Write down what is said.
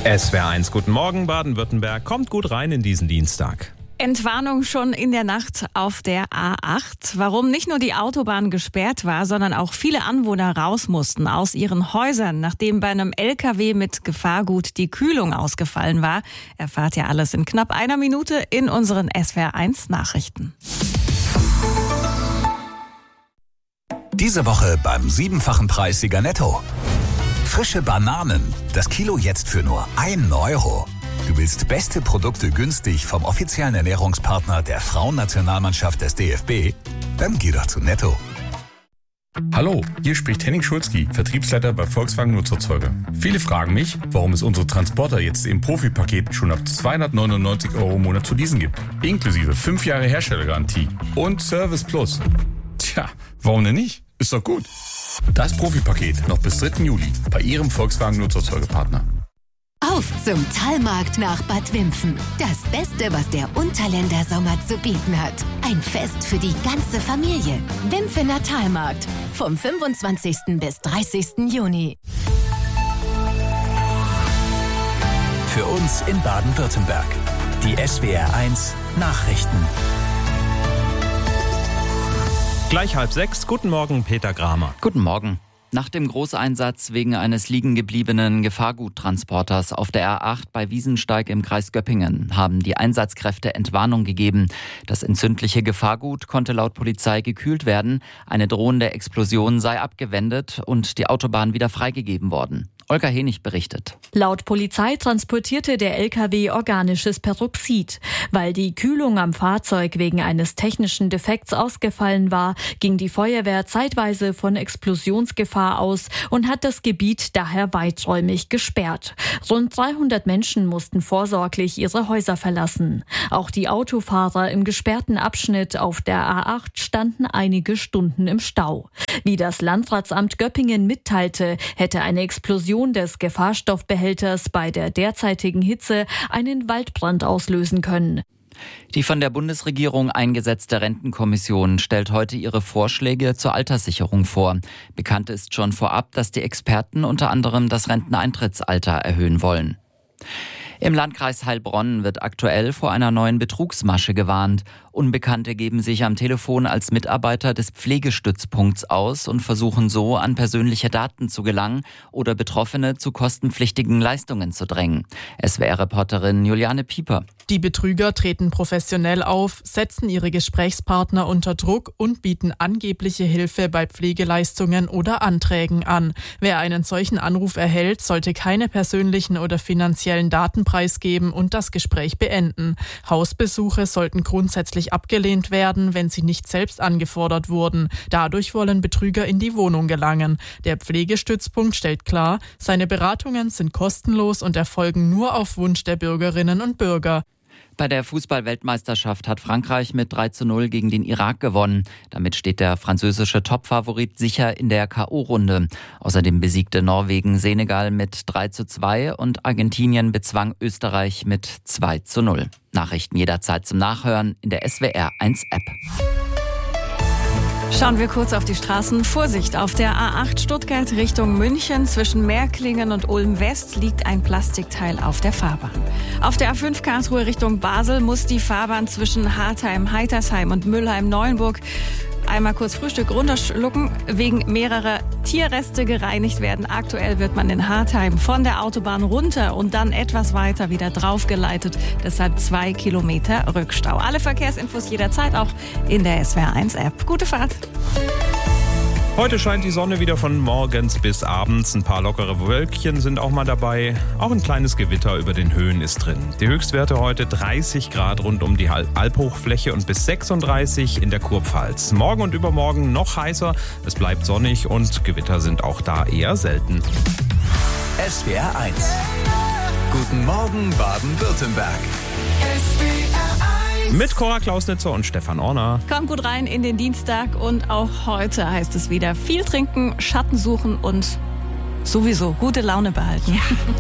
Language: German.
SWR1, guten Morgen, Baden-Württemberg. Kommt gut rein in diesen Dienstag. Entwarnung schon in der Nacht auf der A8. Warum nicht nur die Autobahn gesperrt war, sondern auch viele Anwohner raus mussten aus ihren Häusern, nachdem bei einem LKW mit Gefahrgut die Kühlung ausgefallen war, erfahrt ihr alles in knapp einer Minute in unseren SWR1 Nachrichten. Diese Woche beim 7-fachen Preissieger Netto. Frische Bananen, das Kilo jetzt für nur 1 Euro. Du willst beste Produkte günstig vom offiziellen Ernährungspartner der Frauennationalmannschaft des DFB? Dann geh doch zu Netto. Hallo, hier spricht Henning Schulzki, Vertriebsleiter bei Volkswagen Nutzerzeuger. Viele fragen mich, warum es unsere Transporter jetzt im Profipaket schon ab 299 € im Monat zu leasen gibt. Inklusive 5 Jahre Herstellergarantie und Service Plus. Tja, warum denn nicht? Ist doch gut. Das Profipaket noch bis 3. Juli bei Ihrem Volkswagen Nutzerzeugerpartner. Auf zum Talmarkt nach Bad Wimpfen. Das Beste, was der Unterländer Sommer zu bieten hat. Ein Fest für die ganze Familie. Wimpfener Talmarkt. Vom 25. bis 30. Juni. Für uns in Baden-Württemberg. Die SWR1 Nachrichten. Gleich 5:30. Guten Morgen, Peter Gramer. Guten Morgen. Nach dem Großeinsatz wegen eines liegengebliebenen Gefahrguttransporters auf der A8 bei Wiesensteig im Kreis Göppingen haben die Einsatzkräfte Entwarnung gegeben. Das entzündliche Gefahrgut konnte laut Polizei gekühlt werden. Eine drohende Explosion sei abgewendet und die Autobahn wieder freigegeben worden. Olga Henig berichtet. Laut Polizei transportierte der LKW organisches Peroxid. Weil die Kühlung am Fahrzeug wegen eines technischen Defekts ausgefallen war, ging die Feuerwehr zeitweise von Explosionsgefahr aus und hat das Gebiet daher weiträumig gesperrt. Rund 300 Menschen mussten vorsorglich ihre Häuser verlassen. Auch die Autofahrer im gesperrten Abschnitt auf der A8 standen einige Stunden im Stau. Wie das Landratsamt Göppingen mitteilte, hätte eine Explosion des Gefahrstoffbehälters bei der derzeitigen Hitze einen Waldbrand auslösen können. Die von der Bundesregierung eingesetzte Rentenkommission stellt heute ihre Vorschläge zur Alterssicherung vor. Bekannt ist schon vorab, dass die Experten unter anderem das Renteneintrittsalter erhöhen wollen. Im Landkreis Heilbronn wird aktuell vor einer neuen Betrugsmasche gewarnt. Unbekannte geben sich am Telefon als Mitarbeiter des Pflegestützpunkts aus und versuchen so, an persönliche Daten zu gelangen oder Betroffene zu kostenpflichtigen Leistungen zu drängen. SWR-Reporterin Juliane Pieper. Die Betrüger treten professionell auf, setzen ihre Gesprächspartner unter Druck und bieten angebliche Hilfe bei Pflegeleistungen oder Anträgen an. Wer einen solchen Anruf erhält, sollte keine persönlichen oder finanziellen Daten preisgeben und das Gespräch beenden. Hausbesuche sollten grundsätzlich abgelehnt werden, wenn sie nicht selbst angefordert wurden. Dadurch wollen Betrüger in die Wohnung gelangen. Der Pflegestützpunkt stellt klar, seine Beratungen sind kostenlos und erfolgen nur auf Wunsch der Bürgerinnen und Bürger. Bei der Fußball-Weltmeisterschaft hat Frankreich mit 3:0 gegen den Irak gewonnen. Damit steht der französische Topfavorit sicher in der K.O.-Runde. Außerdem besiegte Norwegen Senegal mit 3:2 und Argentinien bezwang Österreich mit 2:0. Nachrichten jederzeit zum Nachhören in der SWR1-App. Schauen wir kurz auf die Straßen. Vorsicht, auf der A8 Stuttgart Richtung München zwischen Meerklingen und Ulm-West liegt ein Plastikteil auf der Fahrbahn. Auf der A5 Karlsruhe Richtung Basel muss die Fahrbahn zwischen Hartheim, Heitersheim und Müllheim-Neuenburg einmal kurz Frühstück runterschlucken, wegen mehrerer Tierreste gereinigt werden. Aktuell wird man in Hartheim von der Autobahn runter und dann etwas weiter wieder draufgeleitet. Deshalb 2 Kilometer Rückstau. Alle Verkehrsinfos jederzeit auch in der SWR1-App. Gute Fahrt! Heute scheint die Sonne wieder von morgens bis abends. Ein paar lockere Wölkchen sind auch mal dabei. Auch ein kleines Gewitter über den Höhen ist drin. Die Höchstwerte heute 30 Grad rund um die Alphochfläche und bis 36 in der Kurpfalz. Morgen und übermorgen noch heißer. Es bleibt sonnig und Gewitter sind auch da eher selten. SWR1. Guten Morgen Baden-Württemberg. Mit Cora Klausnitzer und Stefan Orner. Kommt gut rein in den Dienstag und auch heute heißt es wieder viel trinken, Schatten suchen und sowieso gute Laune behalten.